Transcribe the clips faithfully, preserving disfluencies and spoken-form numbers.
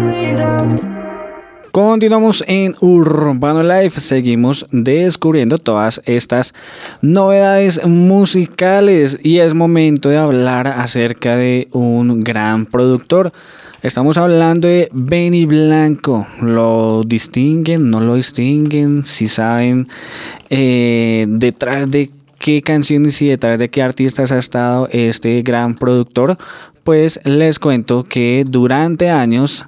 Continuamos en Urbano Life, seguimos descubriendo todas estas novedades musicales y es momento de hablar acerca de un gran productor. Estamos hablando de Benny Blanco. ¿Lo distinguen? ¿No lo distinguen? Si saben eh, detrás de qué canciones y detrás de qué artistas ha estado este gran productor, pues les cuento que durante años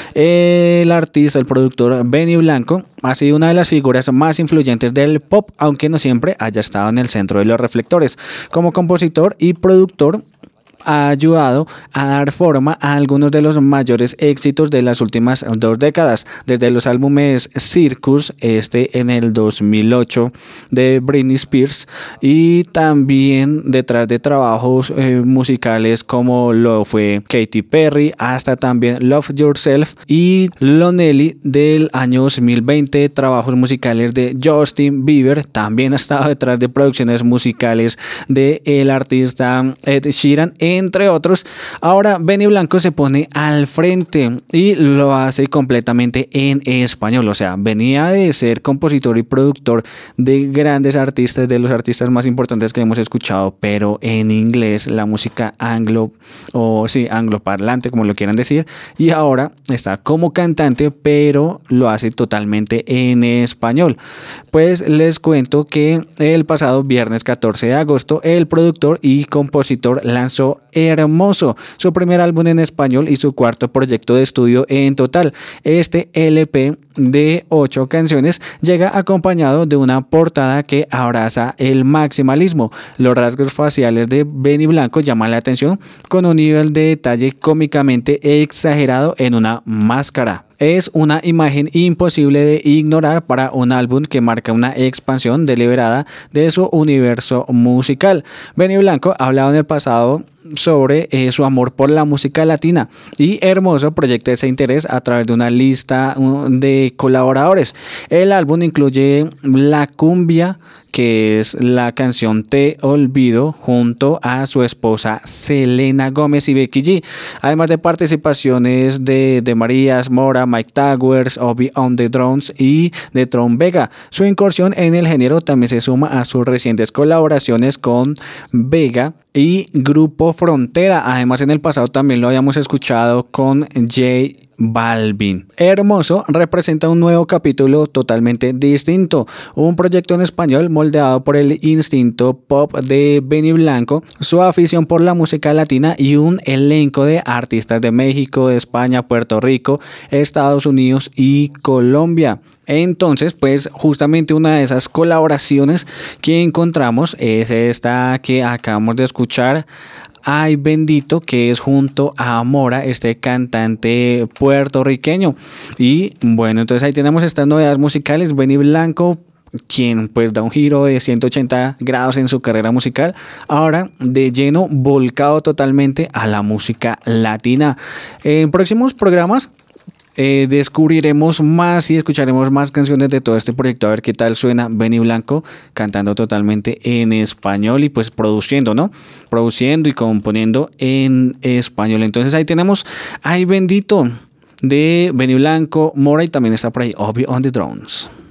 el artista, el productor Benny Blanco ha sido una de las figuras más influyentes del pop, aunque no siempre haya estado en el centro de los reflectores. Como compositor y productor ha ayudado a dar forma a algunos de los mayores éxitos de las últimas dos décadas, desde los álbumes Circus, este en el dos mil ocho de Britney Spears, y también detrás de trabajos eh, musicales como lo fue Katy Perry, hasta también Love Yourself y Lonely del año dos mil veinte, trabajos musicales de Justin Bieber. También ha estado detrás de producciones musicales del artista Ed Sheeran, entre otros. Ahora Benny Blanco se pone al frente y lo hace completamente en español, o sea, venía de ser compositor y productor de grandes artistas, de los artistas más importantes que hemos escuchado, pero en inglés, la música anglo, o sí, angloparlante, como lo quieran decir, y ahora está como cantante, pero lo hace totalmente en español. Pues les cuento que el pasado viernes catorce de agosto, el productor y compositor lanzó Hermoso, su primer álbum en español y su cuarto proyecto de estudio en total. Este L P de ocho canciones llega acompañado de una portada que abraza el maximalismo. Los rasgos faciales de Benny Blanco llaman la atención con un nivel de detalle cómicamente exagerado en una máscara. Es una imagen imposible de ignorar para un álbum que marca una expansión deliberada de su universo musical. Benny Blanco ha hablado en el pasado sobre eh, su amor por la música latina y Hermoso proyecta ese interés a través de una lista um, de colaboradores. El álbum incluye La Cumbia, que es la canción Te Olvido, junto a su esposa Selena Gómez y Becky G, además de participaciones de, de Marías Mora, Mike Towers, Obi on the Drums y de Tron Vega. Su incursión en el género también se suma a sus recientes colaboraciones con Vega y Grupo Frontera. Además, en el pasado también lo habíamos escuchado con J Balvin. Hermoso representa un nuevo capítulo totalmente distinto, un proyecto en español moldeado por el instinto pop de Benny Blanco, su afición por la música latina y un elenco de artistas de México, de España, Puerto Rico, Estados Unidos y Colombia. Entonces, pues justamente una de esas colaboraciones que encontramos es esta que acabamos de escuchar, Ay Bendito, que es junto a Mora, este cantante puertorriqueño. Y bueno, entonces ahí tenemos estas novedades musicales. Benny Blanco, quien pues da un giro de ciento ochenta grados en su carrera musical, ahora de lleno volcado totalmente a la música latina. En próximos programas Eh, descubriremos más y escucharemos más canciones de todo este proyecto, a ver qué tal suena Benny Blanco cantando totalmente en español y pues produciendo, ¿no? Produciendo y componiendo en español. Entonces ahí tenemos Ay Bendito de Benny Blanco, Mora, y también está por ahí Obi on the Drums.